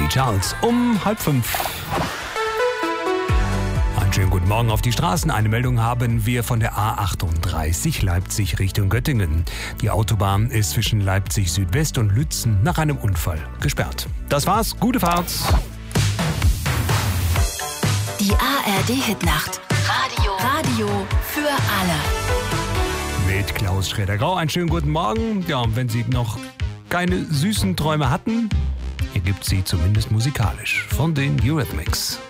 die Charts um 4:30. Einen schönen guten Morgen auf die Straßen. Eine Meldung haben wir von der A38 Leipzig Richtung Göttingen. Die Autobahn ist zwischen Leipzig Südwest und Lützen nach einem Unfall gesperrt. Das war's. Gute Fahrt. Die ARD-Hitnacht. Radio für alle. Mit Klaus Schroeder-Grau. Einen schönen guten Morgen. Ja, und wenn Sie noch keine süßen Träume hatten, hier gibt sie zumindest musikalisch von den Eurythmics.